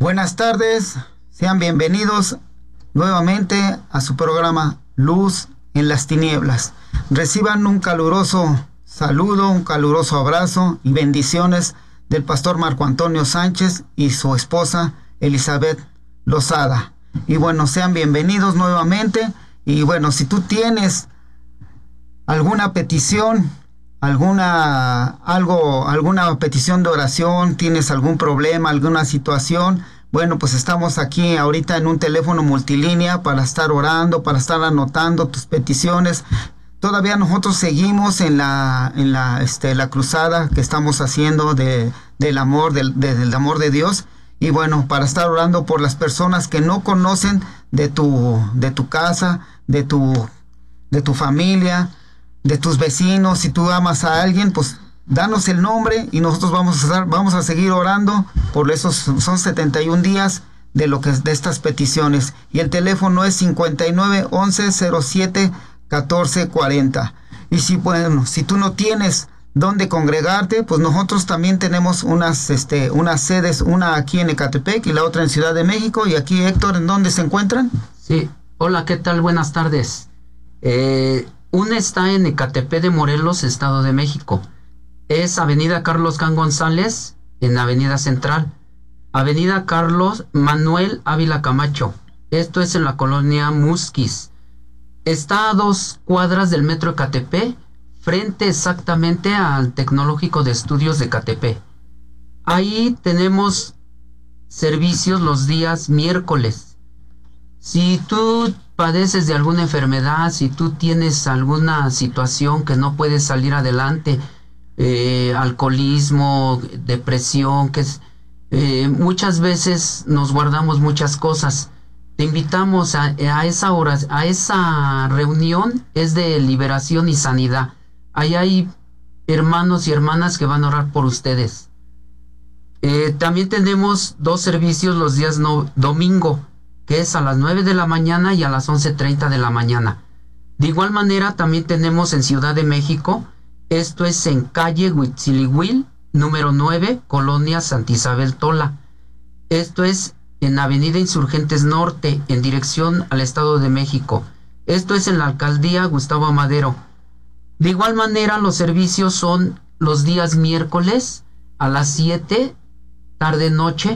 Buenas tardes, sean bienvenidos nuevamente a su programa Luz en las Tinieblas. Reciban un caluroso saludo, un caluroso abrazo y bendiciones del pastor Marco Antonio Sánchez y su esposa Elizabeth Lozada. Y bueno, sean bienvenidos nuevamente. Y bueno, si tú tienes alguna petición, alguna petición de oración, tienes algún problema, alguna situación, bueno, pues estamos aquí ahorita en un teléfono multilínea para estar orando, para estar anotando tus peticiones. Todavía nosotros seguimos en la cruzada que estamos haciendo del amor de Dios. Y bueno, para estar orando por las personas que no conocen de tu casa, de tu familia, de tus vecinos. Si tú amas a alguien, pues danos el nombre y nosotros vamos a seguir orando por esos. Son 71 días de estas peticiones. Y el teléfono es 59 11 07 14 40. Y si tú no tienes dónde congregarte, pues nosotros también tenemos unas sedes, una aquí en Ecatepec y la otra en Ciudad de México. Y aquí, Héctor, ¿en dónde se encuentran? Sí, hola, ¿qué tal? Buenas tardes. Una está en Ecatepec de Morelos, Estado de México. Es Avenida Carlos Can González, en Avenida Central. Avenida Carlos Manuel Ávila Camacho. Esto es en la colonia Musquis. Está a 2 cuadras del metro Ecatepec, frente exactamente al Tecnológico de Estudios de Ecatepec. Ahí tenemos servicios los días miércoles. Si tú padeces de alguna enfermedad, si tú tienes alguna situación que no puedes salir adelante, alcoholismo, depresión, muchas veces nos guardamos muchas cosas. Te invitamos a esa hora, a esa reunión. Es de liberación y sanidad. Ahí hay hermanos y hermanas que van a orar por ustedes. También tenemos 2 servicios los días domingo, que es a las 9 de la mañana y a las 11:30 de la mañana. De igual manera, también tenemos en Ciudad de México. Esto es en calle Huitzilihuil, número 9, Colonia Santa Isabel Tola. Esto es en Avenida Insurgentes Norte, en dirección al Estado de México. Esto es en la Alcaldía Gustavo Amadero. De igual manera, los servicios son los días miércoles a las 7, tarde-noche,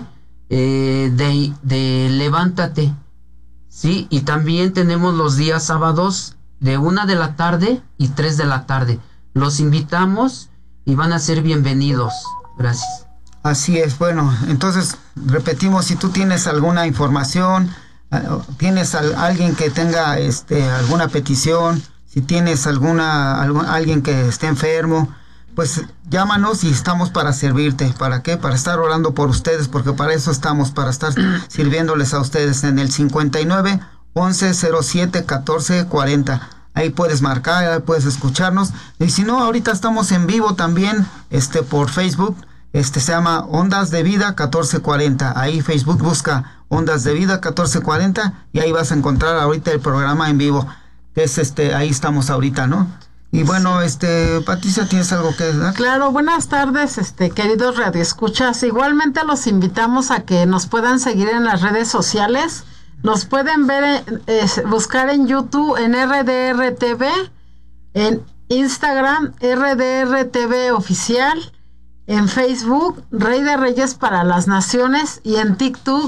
de Levántate. ¿Sí? Y también tenemos los días sábados de 1 de la tarde y 3 de la tarde. Los invitamos y van a ser bienvenidos. Gracias. Así es. Bueno, entonces repetimos, si tú tienes alguna información, tienes alguien que tenga alguna petición, si tienes alguien que esté enfermo, pues llámanos y estamos para servirte. ¿Para qué? Para estar orando por ustedes, porque para eso estamos, para estar sirviéndoles a ustedes en el 59 11 07 14 40. Ahí puedes marcar, ahí puedes escucharnos. Y si no, ahorita estamos en vivo también por Facebook. Se llama Ondas de Vida 1440. Ahí Facebook busca Ondas de Vida 1440 y ahí vas a encontrar ahorita el programa en vivo. Es ahí estamos ahorita, ¿no? Y bueno, Patricia, ¿tienes algo que dar? Claro, buenas tardes, queridos radioescuchas. Igualmente los invitamos a que nos puedan seguir en las redes sociales. Nos pueden ver, buscar en YouTube en RDR TV, en Instagram RDR TV Oficial, en Facebook Rey de Reyes para las Naciones y en TikTok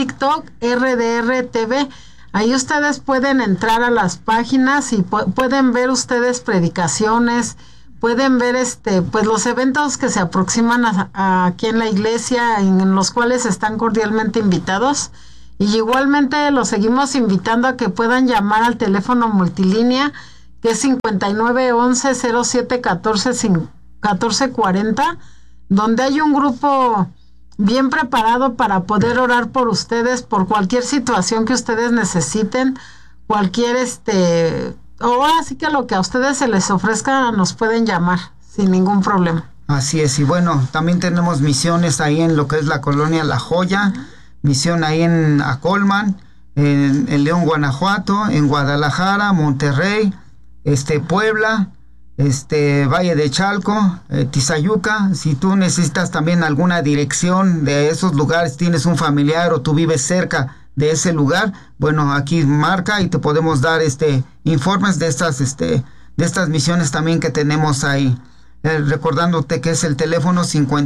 RDR TV. Ahí ustedes pueden entrar a las páginas y pueden ver ustedes predicaciones, pueden ver pues los eventos que se aproximan aquí en la iglesia, en los cuales están cordialmente invitados. Y igualmente los seguimos invitando a que puedan llamar al teléfono multilínea, que es 59 11 07 14 40, donde hay un grupo bien preparado para poder orar por ustedes, por cualquier situación que ustedes necesiten, cualquier ahora sí que lo que a ustedes se les ofrezca nos pueden llamar sin ningún problema. Así es. Y bueno, también tenemos misiones ahí en lo que es la colonia La Joya, misión ahí en Acolman, en León, Guanajuato, en Guadalajara, Monterrey, Puebla, Valle de Chalco, Tizayuca. Si tú necesitas también alguna dirección de esos lugares, tienes un familiar o tú vives cerca de ese lugar, bueno, aquí marca y te podemos dar informes de estas misiones también que tenemos ahí. Recordándote que es el teléfono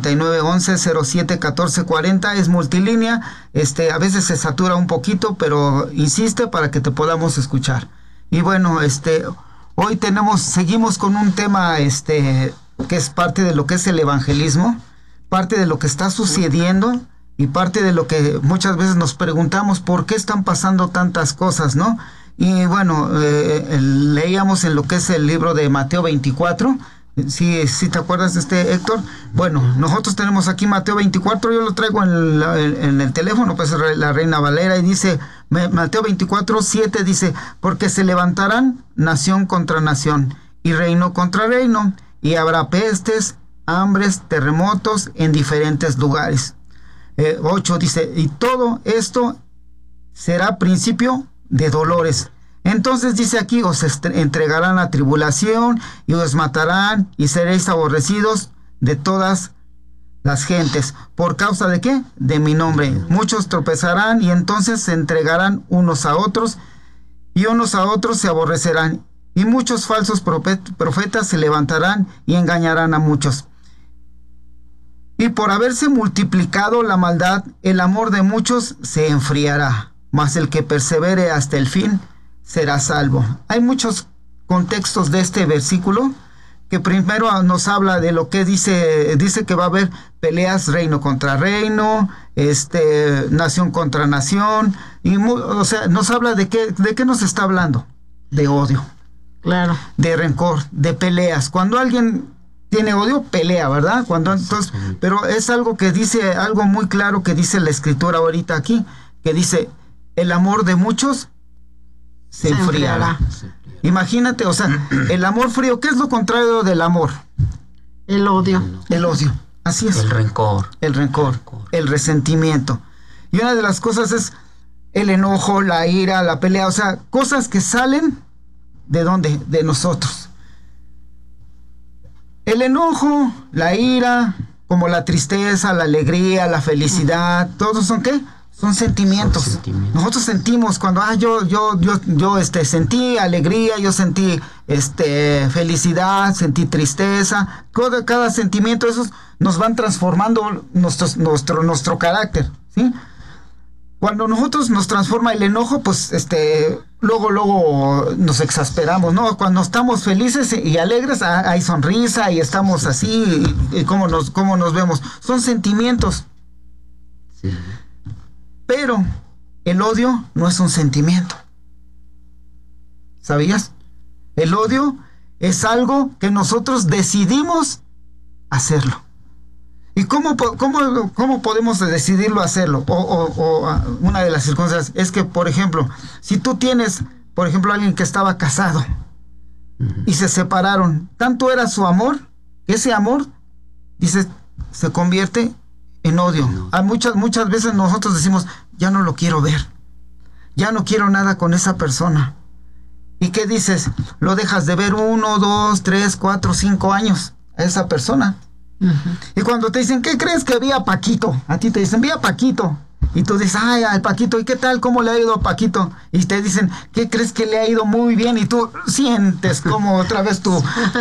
5911-071440, es multilínea, a veces se satura un poquito, pero insiste para que te podamos escuchar. Y bueno, hoy seguimos con un tema que es parte de lo que es el evangelismo, parte de lo que está sucediendo y parte de lo que muchas veces nos preguntamos por qué están pasando tantas cosas, ¿no? Y bueno, leíamos en lo que es el libro de Mateo 24. Sí, te acuerdas Héctor. Bueno, nosotros tenemos aquí Mateo 24, yo lo traigo en el teléfono, pues la Reina Valera, y dice, Mateo 24, 7 dice, porque se levantarán nación contra nación y reino contra reino, y habrá pestes, hambres, terremotos en diferentes lugares. 8 dice, y todo esto será principio de dolores. Entonces dice aquí, os entregarán a tribulación y os matarán y seréis aborrecidos de todas las gentes. ¿Por causa de qué? De mi nombre. Muchos tropezarán y entonces se entregarán unos a otros y unos a otros se aborrecerán. Y muchos falsos profetas se levantarán y engañarán a muchos. Y por haberse multiplicado la maldad, el amor de muchos se enfriará. Mas el que persevere hasta el fin será salvo. Hay muchos contextos de este versículo que primero nos habla de lo que dice que va a haber peleas reino contra reino, nación contra nación, y o sea, nos habla de qué nos está hablando, de odio, claro, de rencor, de peleas. Cuando alguien tiene odio, pelea, ¿verdad? Entonces, pero es algo que dice, algo muy claro que dice la escritura ahorita aquí, que dice, el amor de muchos se enfriará. Imagínate, o sea, el amor frío, ¿qué es lo contrario del amor? El odio. El odio, así es. El rencor. El rencor, el resentimiento. Y una de las cosas es el enojo, la ira, la pelea, o sea, cosas que salen ¿de dónde? De nosotros. El enojo, la ira, como la tristeza, la alegría, la felicidad, ¿todos son qué? Son sentimientos. Nosotros sentimos cuando yo sentí alegría, yo sentí felicidad, sentí tristeza. Cada sentimiento esos nos van transformando nuestro carácter, ¿sí? Cuando nosotros nos transforma el enojo, pues luego nos exasperamos, ¿no? Cuando estamos felices y alegres, hay sonrisa y estamos así, y cómo nos vemos. Son sentimientos. Sí. Pero el odio no es un sentimiento. ¿Sabías? El odio es algo que nosotros decidimos hacerlo. ¿Y cómo podemos decidirlo hacerlo? O una de las circunstancias es que, por ejemplo, si tú tienes, por ejemplo, alguien que estaba casado y se separaron, tanto era su amor, que ese amor, dice, se convierte en odio. Muchas veces nosotros decimos, ya no lo quiero ver, ya no quiero nada con esa persona. ¿Y qué dices? Lo dejas de ver 1, 2, 3, 4, 5 años a esa persona. Y cuando te dicen, ¿qué crees que vi a Paquito? A ti te dicen, vi a Paquito. Y tú dices, ay, al Paquito, ¿y qué tal? ¿Cómo le ha ido a Paquito? Y te dicen, ¿qué crees que le ha ido muy bien? Y tú sientes como otra vez tu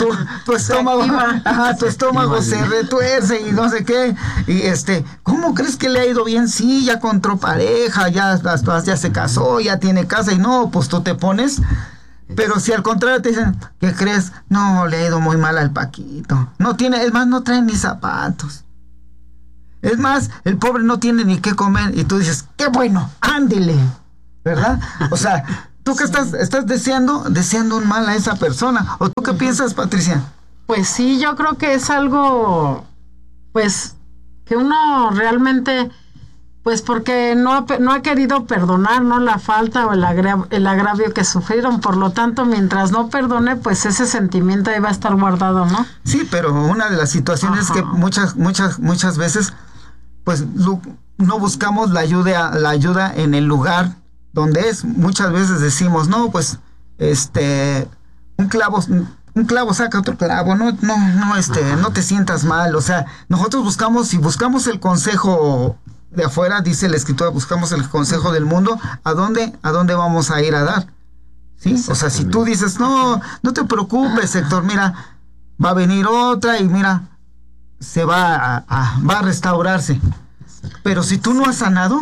estómago se retuerce y no sé qué. Y ¿cómo crees que le ha ido bien? Sí, ya encontró pareja, ya se casó, ya tiene casa. Y no, pues tú te pones. Pero si al contrario te dicen, ¿qué crees? No, le ha ido muy mal al Paquito. Es más, no trae ni zapatos. Es más, el pobre no tiene ni qué comer. Y tú dices, qué bueno, ándele, ¿verdad? O sea, tú que estás deseando un mal a esa persona. ¿O tú qué piensas, Patricia? Pues sí, yo creo que es algo, pues, que uno realmente, pues porque no ha querido perdonar, ¿no? La falta o el agravio que sufrieron. Por lo tanto, mientras no perdone, pues ese sentimiento ahí va a estar guardado, ¿no? Sí, pero una de las situaciones que muchas veces, pues no buscamos la ayuda en el lugar donde es. Muchas veces decimos, no, pues un clavo un clavo saca otro clavo, no te sientas mal, o sea, nosotros buscamos el consejo de afuera, dice la escritura, buscamos el consejo del mundo, ¿a dónde vamos a ir a dar? ¿Sí? O sea, si tú dices, no te preocupes, Héctor, mira, va a venir otra y mira, se va a restaurarse. Pero si tú no has sanado,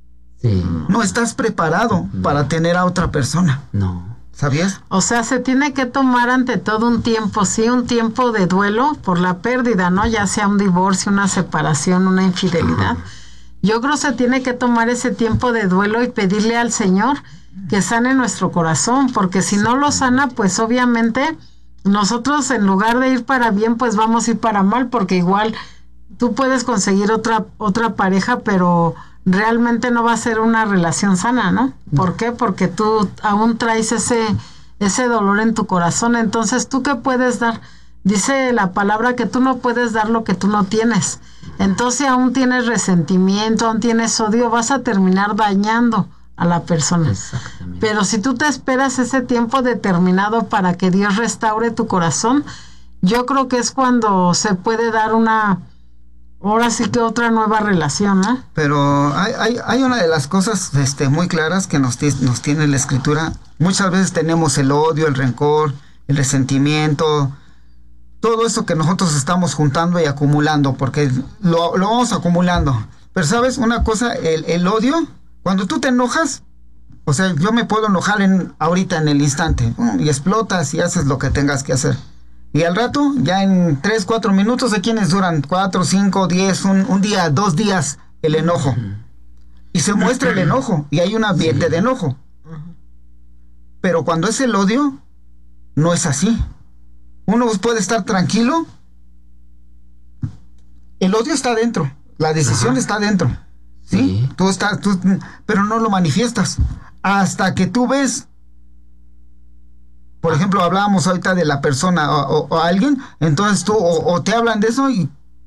no estás preparado para tener a otra persona. No. ¿Sabías? O sea, se tiene que tomar ante todo un tiempo, sí, un tiempo de duelo por la pérdida, ¿no? Ya sea un divorcio, una separación, una infidelidad. Yo creo que se tiene que tomar ese tiempo de duelo y pedirle al Señor que sane nuestro corazón, porque si no lo sana, pues obviamente nosotros en lugar de ir para bien, pues vamos a ir para mal, porque igual tú puedes conseguir otra pareja, pero realmente no va a ser una relación sana, ¿no? ¿Por qué? Porque tú aún traes ese dolor en tu corazón. Entonces, ¿tú qué puedes dar? Dice la palabra que tú no puedes dar lo que tú no tienes. Entonces, aún tienes resentimiento, aún tienes odio, vas a terminar dañando a la persona. Exactamente. Pero si tú te esperas ese tiempo determinado para que Dios restaure tu corazón, yo creo que es cuando se puede dar ahora sí que otra nueva relación, ¿no? Pero hay una de las cosas muy claras que nos tiene la escritura. Muchas veces tenemos el odio, el rencor, el resentimiento, todo eso que nosotros estamos juntando y acumulando, porque lo vamos acumulando. Pero ¿sabes una cosa? El odio, cuando tú te enojas, o sea, yo me puedo enojar ahorita en el instante, y explotas y haces lo que tengas que hacer. Y al rato, ya en 3, 4 minutos, ¿de quiénes duran? 4, 5, 10, un día, 2 días, el enojo. Y se muestra el enojo, y hay un ambiente de enojo. Pero cuando es el odio, no es así. Uno puede estar tranquilo. El odio está dentro, la decisión está dentro. ¿Sí? Tú pero no lo manifiestas. Hasta que tú ves. Por ejemplo, hablábamos ahorita de la persona o alguien, entonces tú o te hablan de eso y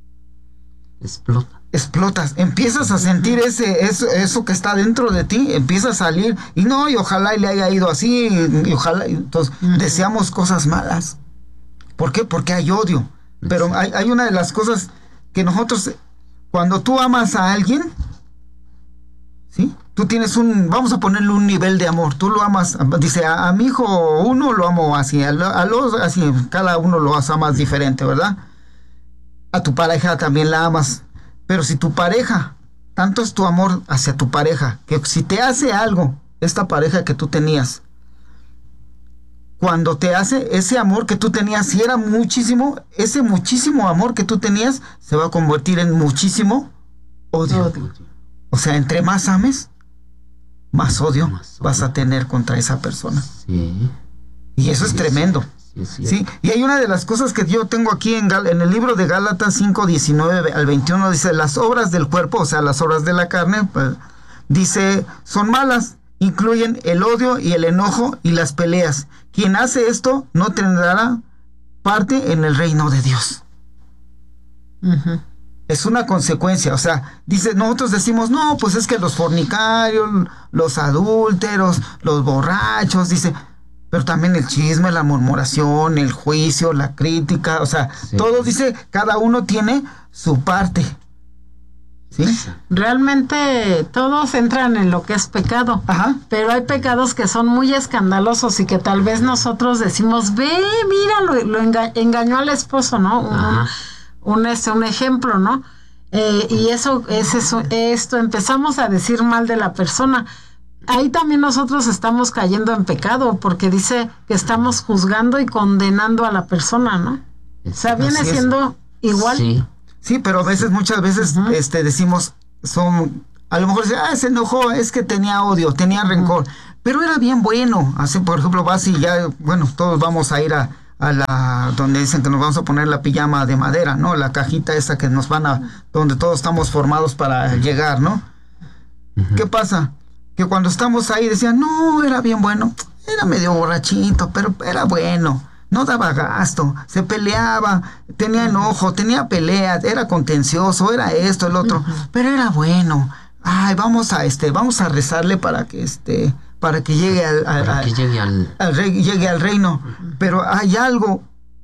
explotas, empiezas a sentir eso que está dentro de ti, empieza a salir y ojalá y le haya ido así y ojalá, entonces deseamos cosas malas. ¿Por qué? Porque hay odio. Pero hay una de las cosas que nosotros, cuando tú amas a alguien, ¿sí? Tú tienes vamos a ponerle un nivel de amor, tú lo amas, dice, a mi hijo uno lo amo así, así, cada uno lo amas diferente, ¿verdad? A tu pareja también la amas, pero si tu pareja, tanto es tu amor hacia tu pareja, que si te hace algo, esta pareja que tú tenías, cuando te hace ese amor que tú tenías, si era muchísimo, ese muchísimo amor que tú tenías, se va a convertir en muchísimo odio. O sea, entre más ames, más odio vas a tener contra esa persona. Sí. Y eso es tremendo. Sí. Y hay una de las cosas que yo tengo aquí en el libro de Gálatas 5, 19 al 21, dice, las obras del cuerpo, o sea, las obras de la carne, pues, dice, son malas, incluyen el odio y el enojo y las peleas. Quien hace esto no tendrá parte en el reino de Dios. Es una consecuencia, o sea, nosotros decimos, no, pues es que los fornicarios, los adúlteros, los borrachos, dice, pero también el chisme, la murmuración, el juicio, la crítica, o sea, todos, dice, cada uno tiene su parte, ¿sí? Realmente todos entran en lo que es pecado. Ajá. Pero hay pecados que son muy escandalosos y que tal vez nosotros decimos, mira, lo engañó al esposo, ¿no? Un ejemplo, ¿no? Y eso es esto, empezamos a decir mal de la persona. Ahí también nosotros estamos cayendo en pecado, porque dice que estamos juzgando y condenando a la persona, ¿no? O sea, viene siendo igual. Sí, pero muchas veces decimos, a lo mejor se enojó, es que tenía odio, tenía rencor, pero era bien bueno. Así, por ejemplo, vas y ya, bueno, todos vamos a ir a donde dicen que nos vamos a poner la pijama de madera, ¿no? La cajita esa que nos donde todos estamos formados para llegar, ¿no? ¿Qué pasa? Que cuando estamos ahí decían, no, era bien bueno, era medio borrachito, pero era bueno, no daba gasto, se peleaba, tenía enojo, tenía peleas, era contencioso, era esto, el otro, pero era bueno. Ay, vamos a rezarle para que llegue llegue al reino. Pero hay algo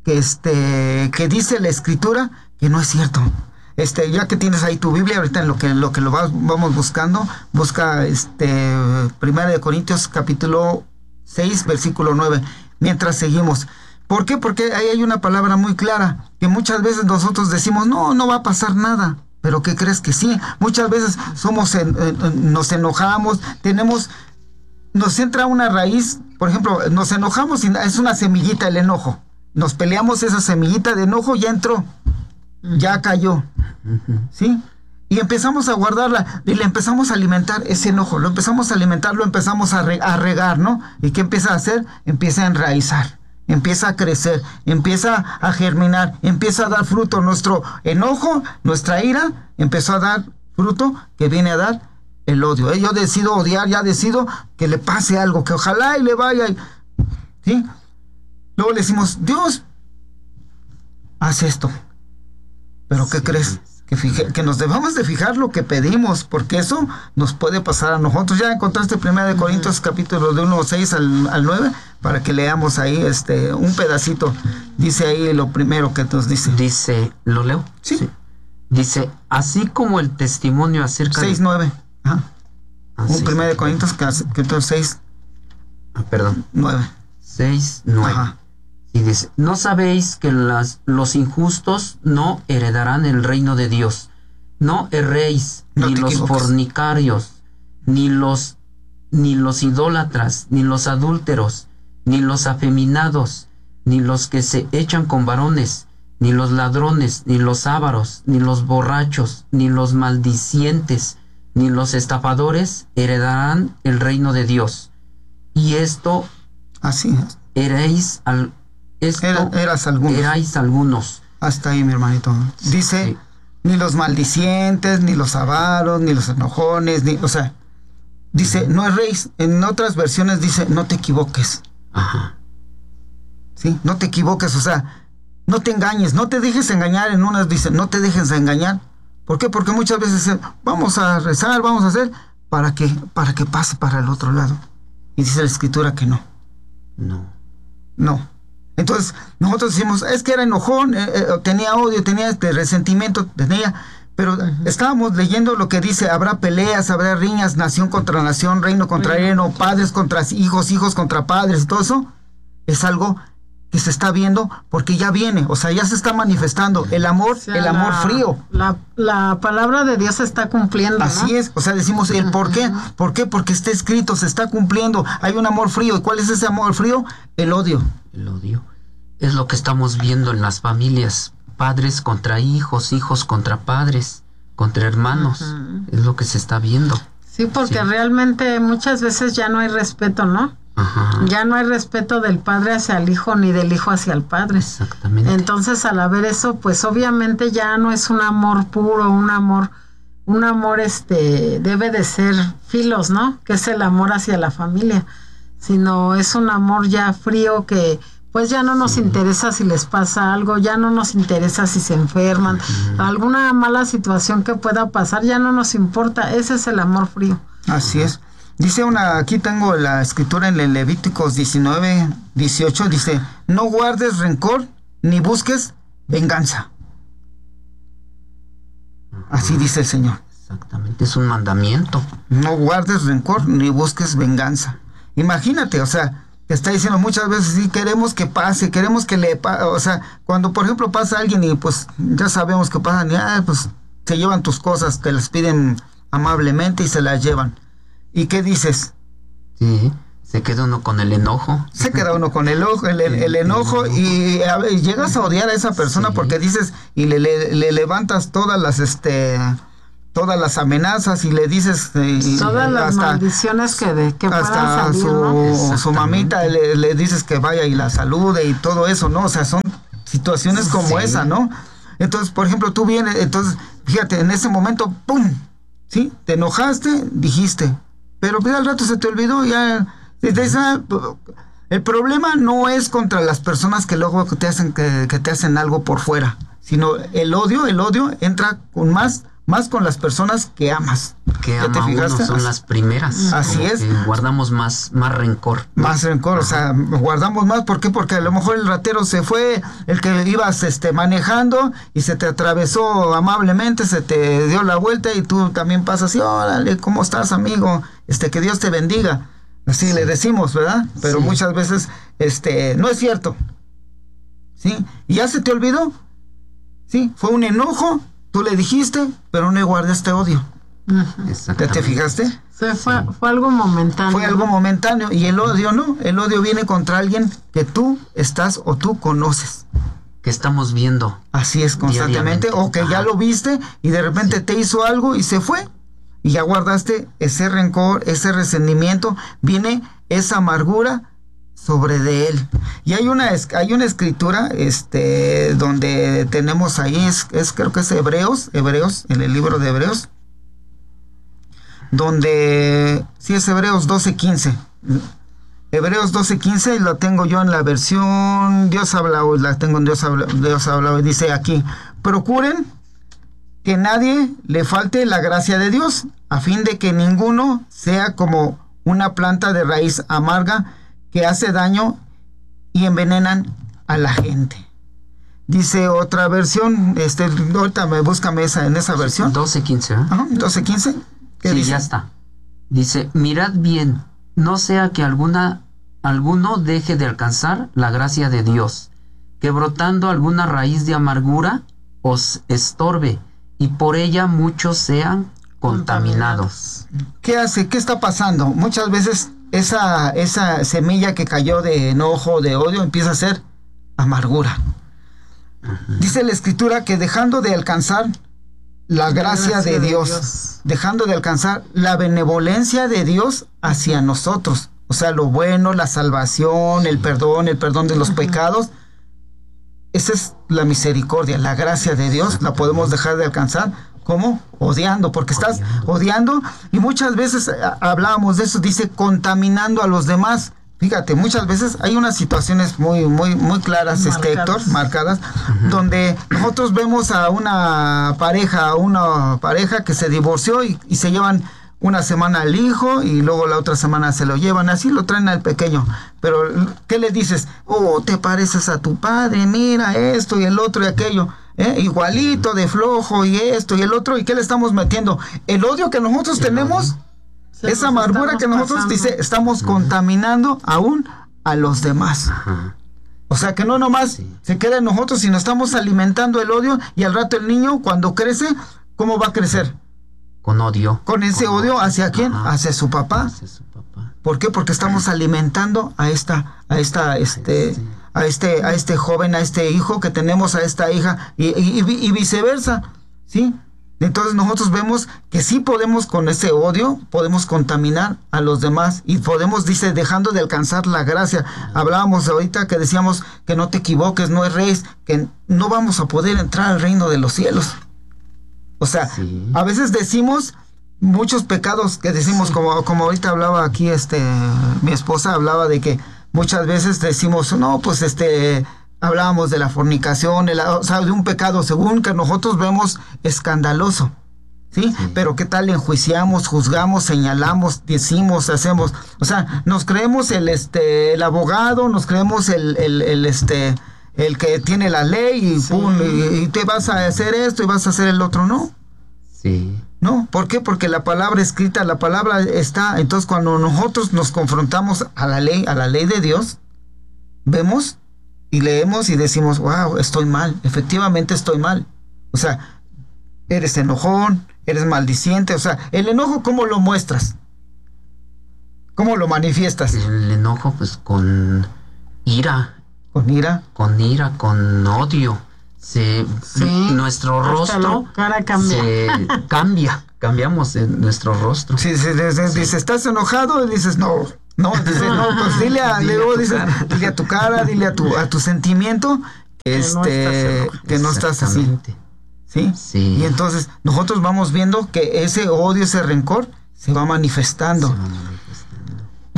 que dice la Escritura que no es cierto. Ya que tienes ahí tu Biblia, ahorita en lo que vamos buscando, busca 1 de Corintios capítulo 6, versículo 9, mientras seguimos. ¿Por qué? Porque ahí hay una palabra muy clara, que muchas veces nosotros decimos, no va a pasar nada, pero ¿qué crees que sí? Muchas veces nos enojamos, nos entra una raíz, por ejemplo, nos enojamos y es una semillita el enojo, nos peleamos, esa semillita de enojo ya entró, ya cayó, ¿sí? Y empezamos a guardarla y le empezamos a alimentar ese enojo, lo empezamos a alimentar, lo empezamos a regar, ¿no? ¿Y qué empieza a hacer? Empieza a enraizar, empieza a crecer, empieza a germinar, empieza a dar fruto. Nuestro enojo, nuestra ira, empezó a dar fruto que viene a dar el odio. Yo decido odiar, ya decido que le pase algo, que ojalá y le vaya, ¿sí? Luego le decimos, Dios, haz esto. Pero ¿qué crees? Que nos debamos de fijar lo que pedimos, porque eso nos puede pasar a nosotros. Ya encontraste 1 de Corintios capítulo de 1:6 al 9, para que leamos ahí un pedacito. Dice ahí lo primero que nos dice. Dice, ¿lo leo? Sí. Dice, así como el testimonio acerca 6:9. Ajá. Un 1 de Corintios capítulo 6. Perdón. 9. 6:9. Ajá. Y dice, ¿no sabéis que los injustos no heredarán el reino de Dios? No erréis, ni los fornicarios, ni los idólatras, ni los adúlteros, ni los afeminados, ni los que se echan con varones, ni los ladrones, ni los ávaros, ni los borrachos, ni los maldicientes, ni los estafadores heredarán el reino de Dios. Y esto así es. Erais algunos. Hasta ahí, mi hermanito. Dice, sí. Ni los maldicientes, ni los avaros, ni los enojones, dice, no erréis. En otras versiones dice, no te equivoques. Ajá. Sí, no te equivoques, no te engañes, no te dejes engañar. En unas dice, no te dejes engañar. ¿Por qué? Porque muchas veces vamos a rezar, vamos a hacer para que pase para el otro lado. Y dice la Escritura que no. No. Entonces, nosotros decimos, es que era enojón, tenía odio, tenía resentimiento, pero estábamos leyendo lo que dice, habrá peleas, habrá riñas, nación contra nación, reino contra reino, padres contra hijos, hijos contra padres, y todo eso es algo que se está viendo porque ya viene, ya se está manifestando el amor, el amor frío. La palabra de Dios se está cumpliendo, Así es, decimos el por qué. ¿Por qué? Porque está escrito, se está cumpliendo, hay un amor frío. ¿Y cuál es ese amor frío? El odio. El odio. Es lo que estamos viendo en las familias, padres contra hijos, hijos contra padres, contra hermanos, es lo que se está viendo. Sí, porque realmente muchas veces ya no hay respeto, ¿no? Ajá. Ya no hay respeto del padre hacia el hijo ni del hijo hacia el padre. Exactamente. Entonces, al haber eso, pues obviamente ya no es un amor puro, un amor debe de ser filos, ¿no? Que es el amor hacia la familia, sino es un amor ya frío que pues ya no nos interesa si les pasa algo, ya no nos interesa si se enferman, alguna mala situación que pueda pasar, ya no nos importa. Ese es el amor frío. Así es. Dice aquí tengo la escritura en el Levíticos 19:18, dice, no guardes rencor ni busques venganza. Así dice el Señor. Exactamente, es un mandamiento. No guardes rencor ni busques venganza. Imagínate, te está diciendo muchas veces, sí, queremos que pase, queremos que cuando por ejemplo pasa alguien y pues ya sabemos que pasan y pues se llevan tus cosas, te las piden amablemente y se las llevan. ¿Y qué dices? Sí, se queda uno con el enojo. Se queda uno con el enojo y llegas a odiar a esa persona porque dices y le levantas todas las amenazas y le dices todas las maldiciones que puedan salir, ¿no? Su mamita le dices que vaya y la salude y todo eso, ¿no? Son situaciones como esa, ¿no? Entonces, por ejemplo, tú vienes, entonces, fíjate, en ese momento, ¡pum! ¿Sí? Te enojaste, dijiste, pero al rato se te olvidó, ya. El problema no es contra las personas que luego te hacen algo por fuera, sino el odio entra con más con las personas que amas. que ¿Ya te ama a uno fijaste? son las primeras. Así como es. que guardamos más rencor. Más rencor, o sea, guardamos más. ¿Por qué? Porque a lo mejor el ratero se fue, el que ibas manejando y se te atravesó amablemente, se te dio la vuelta y tú también pasas y órale, ¿cómo estás, amigo? Que Dios te bendiga. Así le decimos, ¿verdad? Pero Sí. muchas veces no es cierto. ¿Sí? ¿Y ya se te olvidó? Sí, fue un enojo, tú le dijiste, pero no guardaste odio. ¿Ya Exactamente. te fijaste? Fue algo momentáneo. Fue algo momentáneo. Y el odio no, el odio viene contra alguien que tú estás o tú conoces. Que estamos viendo. Así es, constantemente. Diariamente. O que ya Ajá. lo viste y de repente Sí. te hizo algo y se fue. Y ya guardaste ese rencor, ese resentimiento, viene esa amargura sobre de él. Y hay una escritura donde tenemos ahí, creo que es Hebreos, en el libro de Hebreos, donde, sí es Hebreos 12:15. Hebreos 12:15, la tengo yo en la versión Dios habla hoy, la tengo en Dios habla hoy, dice aquí, procuren que nadie le falte la gracia de Dios, a fin de que ninguno sea como una planta de raíz amarga que hace daño y envenenan a la gente. Dice otra versión, ahorita búscame en esa versión. 12:15, ¿eh? Ajá, 12:15. ¿Qué Sí, dice? ya está. Dice, mirad bien, no sea que alguno deje de alcanzar la gracia de Dios, que brotando alguna raíz de amargura os estorbe, y por ella muchos sean contaminados. ¿Qué hace? ¿Qué está pasando? Muchas veces esa semilla que cayó de enojo, de odio, empieza a ser amargura. Dice la escritura que dejando de alcanzar la gracia de Dios, dejando de alcanzar la benevolencia de Dios hacia nosotros, o sea, lo bueno, la salvación, el perdón de los pecados, esa es la misericordia, la gracia de Dios, la podemos dejar de alcanzar. ¿Cómo? Odiando, porque estás odiando y muchas veces hablábamos de eso, dice contaminando a los demás. Fíjate, muchas veces hay unas situaciones muy claras, Héctor, marcadas, donde nosotros vemos a una pareja que se divorció y se llevan una semana al hijo y luego la otra semana se lo llevan, así lo traen al pequeño. Pero, ¿qué le dices? Oh, te pareces a tu padre, mira esto y el otro y aquello. Igualito de flojo y esto y el otro. ¿Y qué le estamos metiendo? El odio que nosotros tenemos, esa amargura que nosotros estamos contaminando aún a los demás. Ajá. O sea que no nomás se queda en nosotros, sino estamos alimentando el odio y al rato el niño cuando crece, ¿cómo va a crecer? Con odio. Con ese odio hacia quién? Ajá. Hacia su papá. Hacia su papá. ¿Por qué? Porque estamos alimentando a este joven, a este hijo que tenemos, a esta hija y viceversa, ¿sí? Entonces nosotros vemos que sí podemos con ese odio, podemos contaminar a los demás y podemos, dice, dejando de alcanzar la gracia. Hablábamos ahorita que decíamos que no te equivoques, no erréis, que no vamos a poder entrar al reino de los cielos. O sea, a veces decimos muchos pecados que decimos, como ahorita hablaba aquí mi esposa hablaba de que muchas veces decimos, no, pues hablábamos de la fornicación, o sea, de un pecado según que nosotros vemos escandaloso, ¿sí? Pero qué tal enjuiciamos, juzgamos, señalamos, decimos, hacemos, o sea, nos creemos el abogado, nos creemos el que tiene la ley y te vas a hacer esto y vas a hacer el otro, ¿no? Sí. No, ¿por qué? Porque la palabra escrita, la palabra está, entonces cuando nosotros nos confrontamos a la ley de Dios, vemos y leemos y decimos, wow, estoy mal, efectivamente estoy mal. O sea, eres enojón, eres maldiciente, o sea, el enojo, ¿cómo lo muestras? ¿Cómo lo manifiestas? El enojo, pues con ira. ¿Con ira? Con ira, con odio. Nuestro rostro cara cambia. Cambiamos nuestro rostro. Sí, dice, ¿estás enojado? Y dices, no, dice, no, pues dile a tu cara, dile a tu sentimiento que no estás así. ¿Sí? Sí. Y entonces nosotros vamos viendo que ese odio, ese rencor se va manifestando.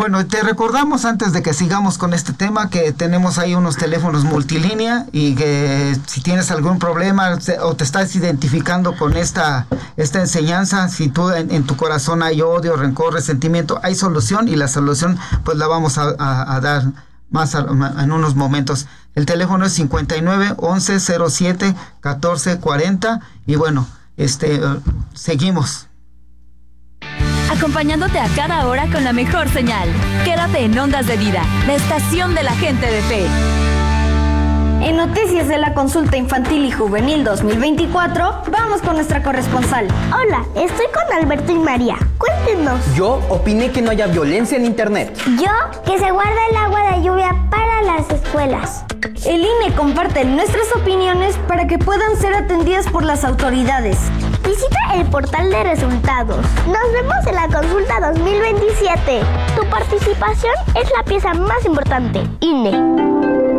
Bueno, te recordamos antes de que sigamos con este tema que tenemos ahí unos teléfonos multilínea y que si tienes algún problema o te estás identificando con esta enseñanza, si tú en tu corazón hay odio, rencor, resentimiento, hay solución y la solución pues la vamos a dar más en unos momentos. El teléfono es 59 11 07 14 40 y bueno, seguimos. Acompañándote a cada hora con la mejor señal. Quédate en Ondas de Vida, la estación de la gente de fe. En Noticias de la Consulta Infantil y Juvenil 2024, vamos con nuestra corresponsal. Hola, estoy con Alberto y María. Cuéntenos. Yo opiné que no haya violencia en internet. Yo, que se guarda el agua de lluvia para las escuelas. El INE comparte nuestras opiniones para que puedan ser atendidas por las autoridades. Visita el portal de resultados. Nos vemos en la consulta 2027. Tu participación es la pieza más importante. INE.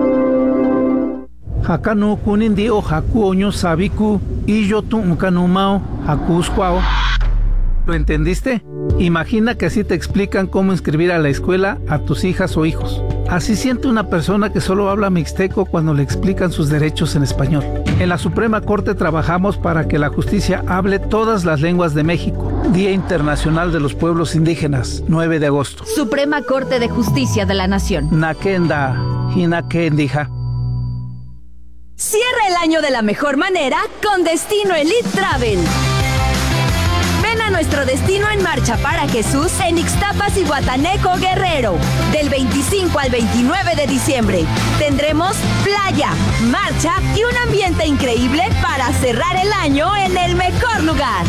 Hakano kunindi o haku oño sabiku y yo tu ukanumao hakusquao. ¿Lo entendiste? Imagina que así te explican cómo inscribir a la escuela a tus hijas o hijos. Así siente una persona que solo habla mixteco cuando le explican sus derechos en español. En la Suprema Corte trabajamos para que la justicia hable todas las lenguas de México. Día Internacional de los Pueblos Indígenas, 9 de agosto. Suprema Corte de Justicia de la Nación. Nakenda, hinakendija. Cierra el año de la mejor manera con Destino Elite Travel. Ven a nuestro destino en marcha para Jesús en Ixtapas y Guataneco, Guerrero. Del 25 al 29 de diciembre. Tendremos playa, marcha y un ambiente increíble para cerrar el año en el mejor lugar.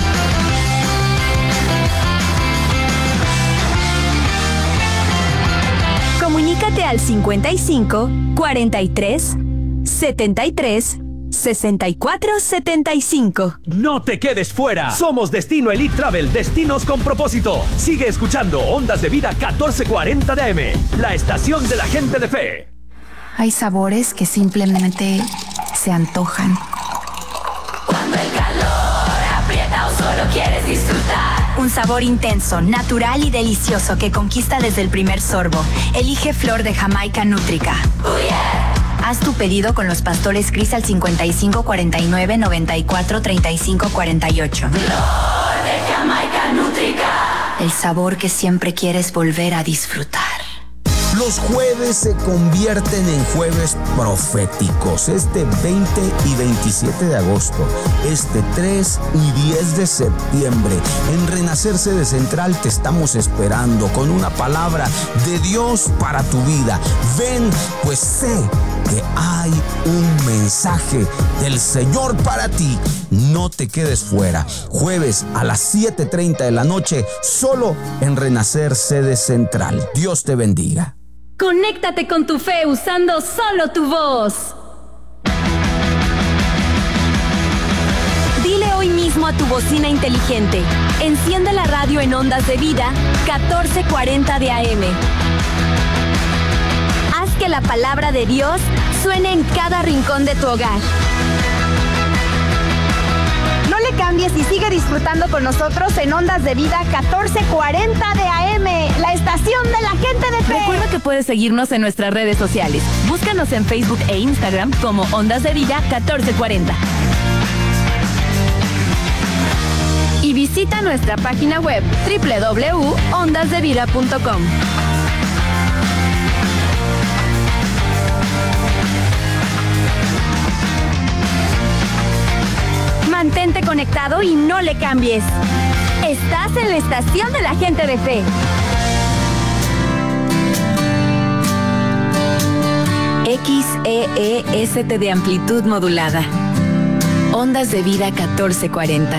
Comunícate al 55 43 73 64 75. No te quedes fuera. Somos Destino Elite Travel, destinos con propósito. Sigue escuchando Ondas de Vida 1440 de AM, la estación de la gente de fe. Hay sabores que simplemente se antojan. Cuando el calor aprieta o solo quieres disfrutar. Un sabor intenso, natural y delicioso que conquista desde el primer sorbo. Elige Flor de Jamaica Nútrica. Oh yeah. Haz tu pedido con los pastores Cris al 55 49 94 35 48. Flor de Jamaica Nútrica. El sabor que siempre quieres volver a disfrutar. Los jueves se convierten en jueves proféticos. Este 20 y 27 de agosto, este 3 y 10 de septiembre, en Renacer Sede Central te estamos esperando con una palabra de Dios para tu vida. Ven, pues sé que hay un mensaje del Señor para ti. No te quedes fuera. Jueves a las 7:30 de la noche, solo en Renacer Sede Central. Dios te bendiga. Conéctate con tu fe usando solo tu voz. Dile hoy mismo a tu bocina inteligente: enciende la radio en Ondas de Vida 1440 de AM. Haz que la palabra de Dios suene en cada rincón de tu hogar. No le cambies y sigue disfrutando con nosotros en Ondas de Vida 1440 de AM, la estación de la gente de fe. Recuerda que puedes seguirnos en nuestras redes sociales. Búscanos en Facebook e Instagram como Ondas de Vida 1440. Y visita nuestra página web www.ondasdevida.com. Mantente conectado y no le cambies. Estás en la estación de la gente de fe. XEEST de amplitud modulada. Ondas de Vida 1440.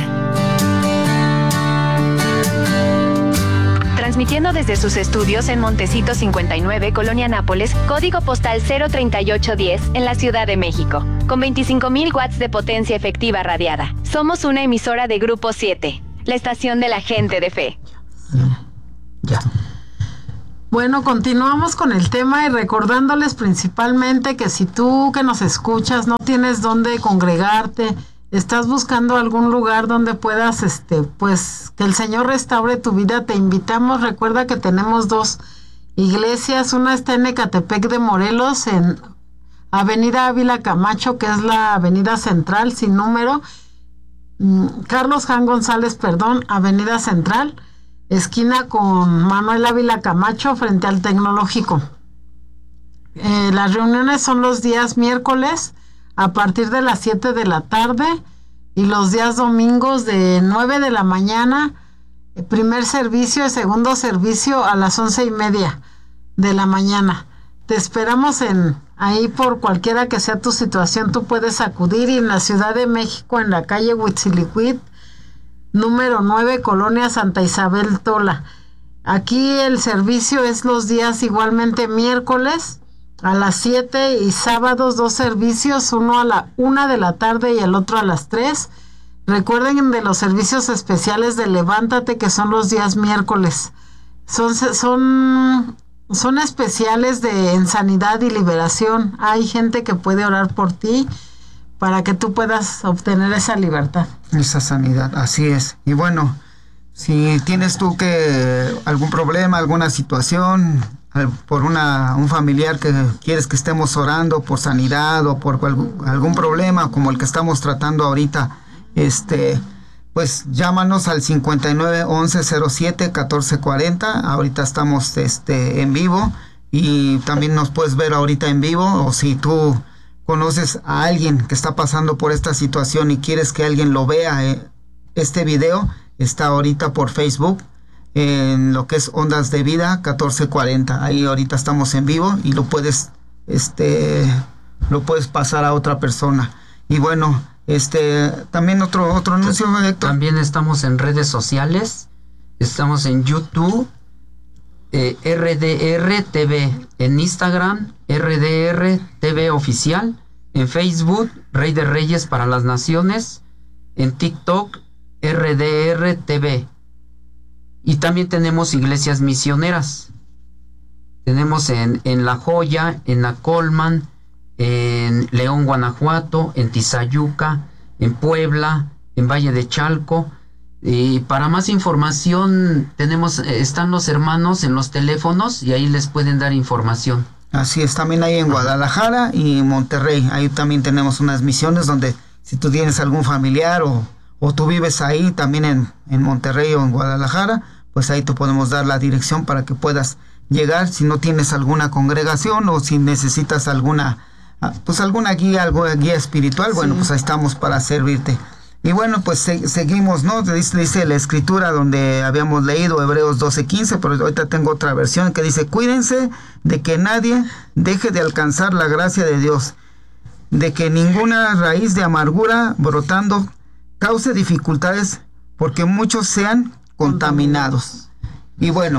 Transmitiendo desde sus estudios en Montecito 59, Colonia Nápoles, código postal 03810, en la Ciudad de México, con 25,000 watts de potencia efectiva radiada. Somos una emisora de Grupo 7, la estación de la gente de fe. Ya. Bueno, continuamos con el tema y recordándoles principalmente que si tú que nos escuchas no tienes dónde congregarte, estás buscando algún lugar donde puedas, pues, que el Señor restaure tu vida, te invitamos. Recuerda que tenemos 2 iglesias. Una está en Ecatepec de Morelos, en Avenida Ávila Camacho, que es la avenida central sin número. Carlos Jan González, Avenida Central, esquina con Manuel Ávila Camacho, frente al Tecnológico. Las reuniones son los días miércoles a partir de las 7 de la tarde y los días domingos de 9 de la mañana, primer servicio y segundo servicio a las 11:30 de la mañana. Te esperamos ahí por cualquiera que sea tu situación, tú puedes acudir. Y en la Ciudad de México, en la calle Huitzilicuit, número 9, Colonia Santa Isabel Tola. Aquí el servicio es los días igualmente miércoles a las 7 y sábados 2 servicios, uno a la 1 de la tarde y el otro a las 3. Recuerden de los servicios especiales de Levántate, que son los días miércoles. Son especiales en sanidad y liberación. Hay gente que puede orar por ti para que tú puedas obtener esa libertad. Esa sanidad, así es. Y bueno, si tienes tú algún problema, alguna situación, por un familiar que quieres que estemos orando por sanidad o por algún problema como el que estamos tratando ahorita, pues llámanos al 5911071440. Ahorita estamos en vivo y también nos puedes ver ahorita en vivo, o si tú conoces a alguien que está pasando por esta situación y quieres que alguien lo vea, este video está ahorita por Facebook en lo que es Ondas de Vida 1440. Ahí ahorita estamos en vivo y lo puedes pasar a otra persona. Y bueno, también otro anuncio, Héctor. También estamos en redes sociales, estamos en YouTube, RDR TV, en Instagram, RDR TV Oficial, en Facebook, Rey de Reyes para las Naciones, en TikTok, RDR TV. Y también tenemos iglesias misioneras. Tenemos en La Joya, en La Colman, en León, Guanajuato, en Tizayuca, en Puebla, en Valle de Chalco. Y para más información están los hermanos en los teléfonos y ahí les pueden dar información. Así es, también hay en Guadalajara y Monterrey. Ahí también tenemos unas misiones donde si tú tienes algún familiar o tú vives ahí también en Monterrey o en Guadalajara, pues ahí te podemos dar la dirección para que puedas llegar. Si no tienes alguna congregación o si necesitas alguna guía espiritual, bueno, pues ahí estamos para servirte. Y bueno, pues seguimos, ¿no? Dice la escritura donde habíamos leído Hebreos 12:15, pero ahorita tengo otra versión que dice: cuídense de que nadie deje de alcanzar la gracia de Dios, de que ninguna raíz de amargura brotando cause dificultades, porque muchos sean contaminados. Y bueno,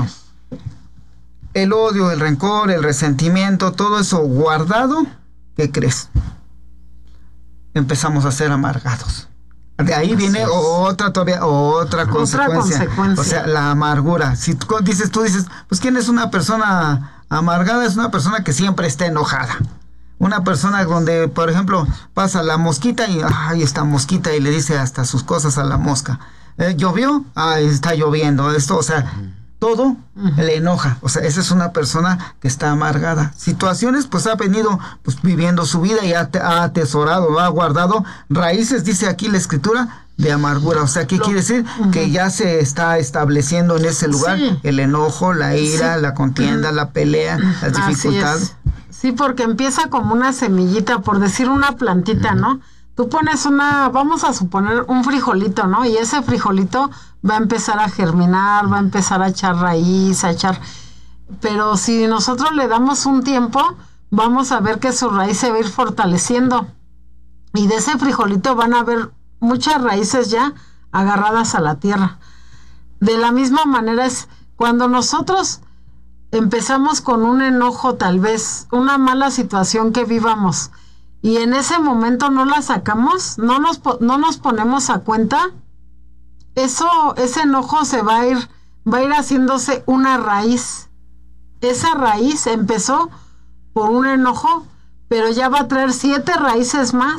el odio, el rencor, el resentimiento, todo eso guardado, ¿qué crees? Empezamos a ser amargados. De ahí viene otra consecuencia. O sea, la amargura. Si tú dices, pues ¿quién es una persona amargada? Es una persona que siempre está enojada. Una persona donde, por ejemplo, pasa la mosquita y esta mosquita, y le dice hasta sus cosas a la mosca. ¿Llovió? Está lloviendo. Esto, o sea, todo le enoja. O sea, esa es una persona que está amargada. Situaciones, pues ha venido viviendo su vida y ha atesorado, ha guardado raíces, dice aquí la escritura, de amargura. O sea, ¿qué quiere decir? Que ya se está estableciendo en ese lugar el enojo, la ira, la contienda, la pelea, las dificultades. Sí, porque empieza como una semillita, por decir una plantita, ¿no? Tú pones vamos a suponer un frijolito, ¿no? Y ese frijolito va a empezar a germinar, va a empezar a echar raíz, pero si nosotros le damos un tiempo, vamos a ver que su raíz se va a ir fortaleciendo. Y de ese frijolito van a haber muchas raíces ya agarradas a la tierra. De la misma manera es cuando nosotros empezamos con un enojo, tal vez, una mala situación que vivamos, y en ese momento no la sacamos, no nos ponemos a cuenta, ese enojo se va a ir haciéndose una raíz. Esa raíz empezó por un enojo, pero ya va a traer 7 raíces más